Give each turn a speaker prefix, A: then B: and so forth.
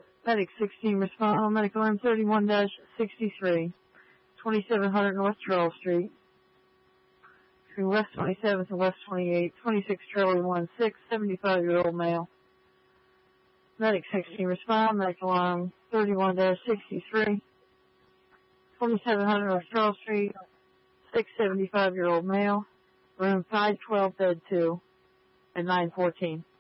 A: Medic 16 respond on medical M31-63, 2700 North Charles Street. Between West 27th and West 28th, 26 Charlie 16, 75-year-old male. Medic 16 respond, medical alarm 31-63, 2700 North Charles Street, 75-year-old male, room 512, bed 2, at 9:14.